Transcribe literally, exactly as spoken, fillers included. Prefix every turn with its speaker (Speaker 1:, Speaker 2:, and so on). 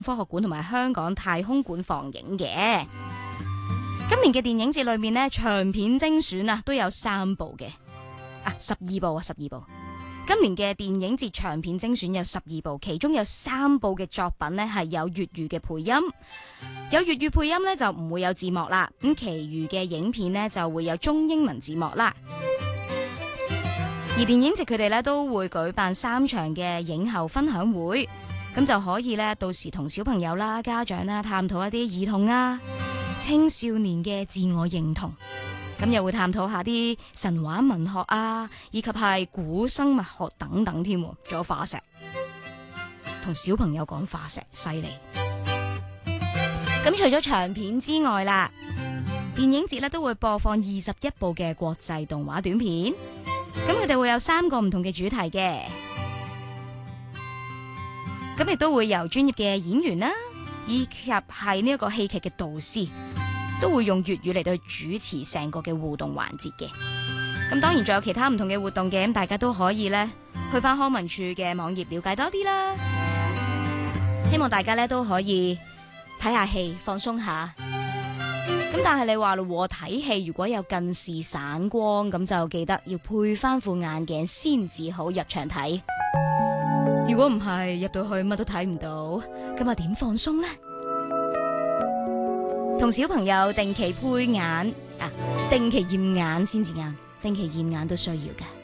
Speaker 1: 科學館同埋香港太空館放映嘅。今年嘅電影節裏面呢，長片精選啊都有三部嘅，啊十二部啊十二部。今年嘅電影節長片精選有十二部，其中有三部嘅作品呢係有粵語嘅配音，有粵語配音呢就唔會有字幕啦。咁其餘嘅影片呢就會有中英文字幕啦。而電影節佢哋呢都會舉辦三場嘅影後分享會，咁就可以呢到時同小朋友啦、家長啦探討一啲兒童啊、青少年嘅自我認同。咁又會探討下啲神話文學啊，以及係古生物學等等添，仲有化石，同小朋友講化石，犀利。咁除咗長片之外啦，電影節咧都會播放二十一部嘅國際動畫短片，咁佢哋會有三個唔同嘅主題嘅，咁亦都會由專業嘅演員啦，以及係呢一個戲劇嘅導師，都會用粵語嚟到主持成個嘅互動環節嘅。咁當然仲有其他唔同嘅活動嘅，咁大家都可以咧去翻康文署嘅網頁了解多啲啦。希望大家咧都可以睇下戲放鬆下。咁但係你話咯，睇戲如果有近視散光，咁就記得要配翻副眼鏡先至好入場睇。如果唔係入到去乜都睇唔到，咁啊點放鬆呢？同小朋友定期配眼啊，定期驗眼先至啱，定期驗眼都需要嘅。